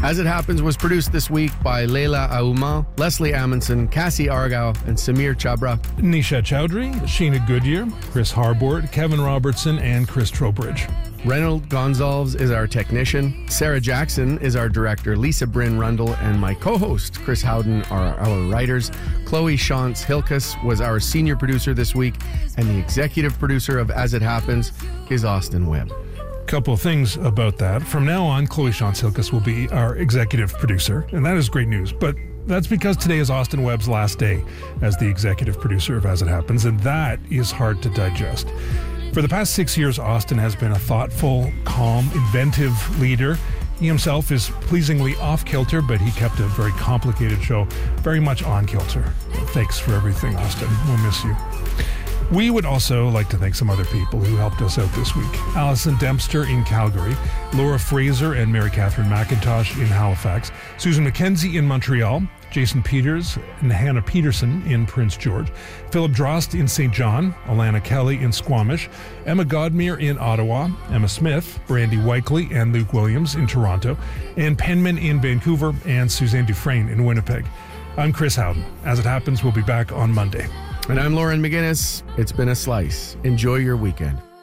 As It Happens was produced this week by Leila Auma, Leslie Amundsen, Cassie Argyle, and Samir Chabra. Nisha Chowdhury, Sheena Goodyear, Chris Harbord, Kevin Robertson, and Chris Trowbridge. Reynold Gonzalez is our technician. Sarah Jackson is our director. Lisa Bryn Rundle and my co-host, Chris Howden, are our writers. Chloe Shantz Hilkus was our senior producer this week, and the executive producer of As It Happens is Austin Webb. Couple of things about that. From now on, Chloe Shantz Hilkus will be our executive producer, and that is great news. But that's because today is Austin Webb's last day as the executive producer of As It Happens, and that is hard to digest. For the past 6 years, Austin has been a thoughtful, calm, inventive leader. He himself is pleasingly off-kilter, but he kept a very complicated show very much on-kilter. Thanks for everything, Austin. We'll miss you. We would also like to thank some other people who helped us out this week. Alison Dempster in Calgary, Laura Fraser and Mary Catherine McIntosh in Halifax, Susan McKenzie in Montreal, Jason Peters and Hannah Peterson in Prince George, Philip Drost in St. John, Alana Kelly in Squamish, Emma Godmere in Ottawa, Emma Smith, Brandy Weikley and Luke Williams in Toronto, Ann Penman in Vancouver, and Suzanne Dufresne in Winnipeg. I'm Chris Howden. As It Happens, we'll be back on Monday. And I'm Lauren McGinnis. It's been a slice. Enjoy your weekend.